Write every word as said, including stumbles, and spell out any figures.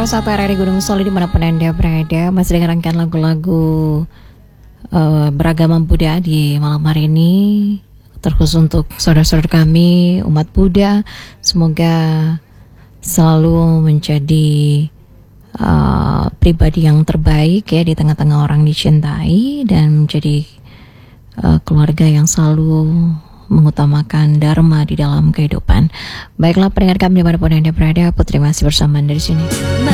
para sahabat R R I Gunung Soli dimanapun Anda berada, masih dengarkan lagu-lagu uh, beragama Buddha di malam hari ini, terkhusus untuk saudara-saudara kami umat Buddha. Semoga selalu menjadi uh, pribadi yang terbaik ya di tengah-tengah orang dicintai, dan menjadi uh, keluarga yang selalu mengutamakan dharma di dalam kehidupan. Baiklah pendengar kami dimanapun Anda berada, Putri masih bersama Anda di sini.